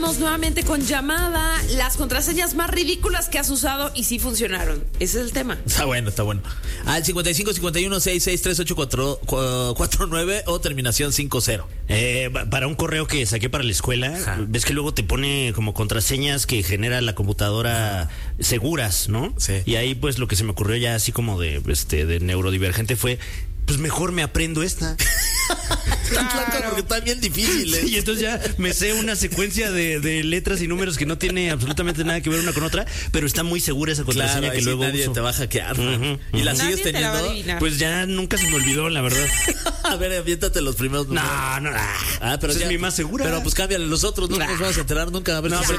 vamos nuevamente con llamada. Las contraseñas más ridículas que has usado y sí funcionaron. Ese es el tema. Está bueno. Al 5551663849 o terminación 50. Para un correo que saqué para la escuela, ves que luego te pone como contraseñas que genera la computadora seguras, ¿no? Sí. Y ahí pues lo que se me ocurrió ya así como de neurodivergente fue, pues mejor me aprendo esta. Claro, porque está bien difícil. Sí, y entonces ya me sé una secuencia de letras y números que no tiene absolutamente nada que ver una con otra, pero está muy segura esa contraseña, claro, que sí, luego nadie uso. te va a hackear. Y la Nadie sigues te la va a teniendo. adivinar. Pues ya nunca se me olvidó, la verdad. A ver, aviéntate los primeros. No. Pero Esa ya, es mi más segura. Pero pues cámbiale los otros, no nos vamos a enterar nunca. A ver No, si pero